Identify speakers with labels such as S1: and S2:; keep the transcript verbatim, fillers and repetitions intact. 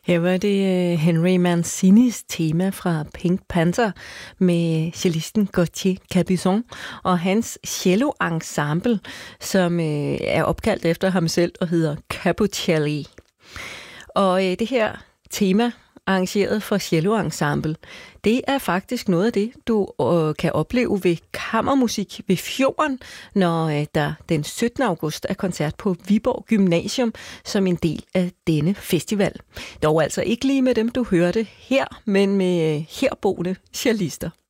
S1: Her var det Henry Mancinis tema fra Pink Panther med cellisten Gauthier Capuçon og hans cello-ensemble, som er opkaldt efter ham selv og hedder Capucelli. Og det her tema, arrangeret for cello-ensemble, det er faktisk noget af det, du øh, kan opleve ved kammermusik ved fjorden, når øh, der den syttende august er koncert på Viborg Gymnasium som en del af denne festival. Dog altså ikke lige med dem, du hørte her, men med øh, herboende cellister.